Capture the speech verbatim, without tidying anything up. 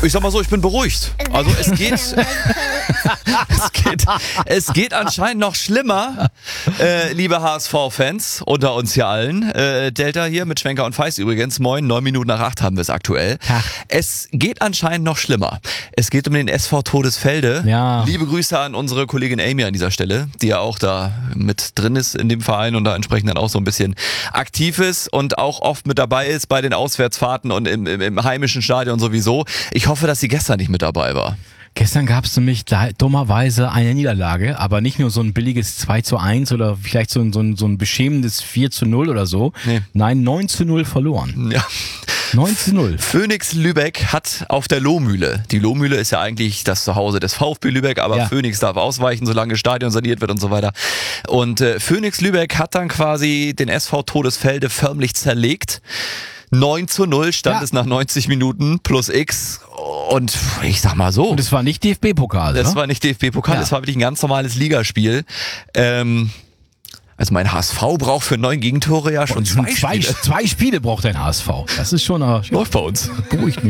Ich sag mal so, ich bin beruhigt. Also es geht, es geht, es geht anscheinend noch schlimmer, äh, liebe H S V-Fans unter uns hier allen. Äh, Delta hier mit Schwenker und Feist übrigens. Moin, neun Minuten nach acht haben wir es aktuell. Ach. Es geht anscheinend noch schlimmer. Es geht um den S V Todesfelde. Ja. Liebe Grüße an unsere Kollegin Amy an dieser Stelle, die ja auch da mit drin ist in dem Verein und da entsprechend dann auch so ein bisschen aktiv ist und auch oft mit dabei ist bei den Auswärtsfahrten und im, im, im heimischen Stadion sowieso. Ich hoffe, dass sie gestern nicht mit dabei war. Gestern gab es nämlich da, dummerweise eine Niederlage, aber nicht nur so ein billiges zwei zu eins oder vielleicht so ein, so ein, so ein beschämendes vier zu null oder so. Nee. Nein, neun zu null verloren. Ja. neun zu null. Phoenix Lübeck hat auf der Lohmühle, die Lohmühle ist ja eigentlich das Zuhause des VfB Lübeck, aber Ja. Phoenix darf ausweichen, solange das Stadion saniert wird und so weiter. Und äh, Phoenix Lübeck hat dann quasi den S V Todesfelde förmlich zerlegt. neun zu null stand Ja. es nach neunzig Minuten plus X und ich sag mal so. Und es war nicht D F B-Pokal, Das ne? war nicht D F B-Pokal, Ja. das war wirklich ein ganz normales Ligaspiel. Ähm, also mein H S V braucht für neun Gegentore ja schon zwei, zwei, Spiele. zwei Spiele braucht ein H S V. Das ist schon, äh, Läuft bei uns. beruhigt mich.